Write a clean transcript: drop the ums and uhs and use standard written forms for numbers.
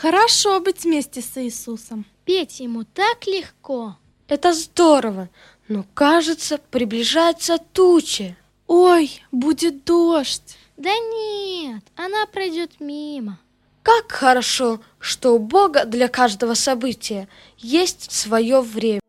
Хорошо быть вместе с Иисусом. Петь ему так легко. Это здорово, но, кажется, приближается туча. Ой, будет дождь. Да нет, она пройдет мимо. Как хорошо, что у Бога для каждого события есть свое время.